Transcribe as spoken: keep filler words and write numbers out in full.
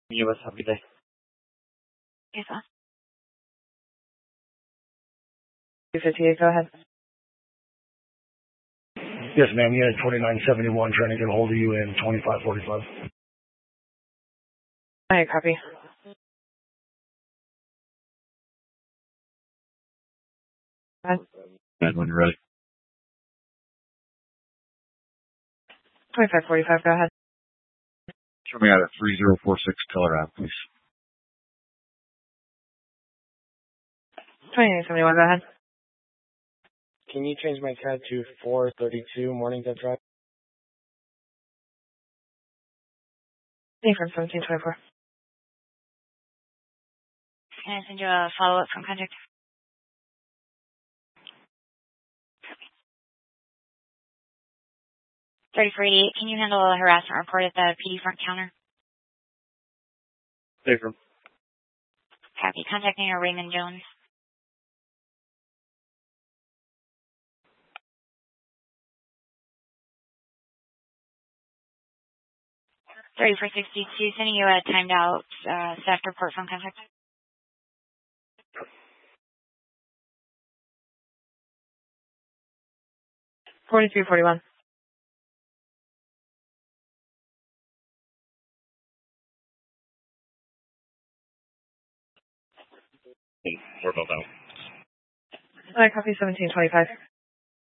You have a happy day. Yes, sir. two fifty-eight, go ahead. Yes, ma'am. You had twenty-nine seventy-one trying to get a hold of you in twenty-five forty-five. Alright, copy. Go ahead. And when you're ready. twenty-five forty-five, go ahead. Show me out at three zero four six Teller Ave, please. twenty-nine seventy-one, go ahead. Can you change my cab to four thirty-two Morningside Drive? Affirm seventeen twenty-four. Can I send you a follow-up from contact? thirty-four eighty-eight, can you handle a harassment report at the P D front counter? Affirm. Copy. Contacting your Raymond Jones. thirty-four sixty-two, sending you a timed out uh, staff report from contact. forty-three forty-one. Hey, what about that? Alright, copy seventeen twenty-five.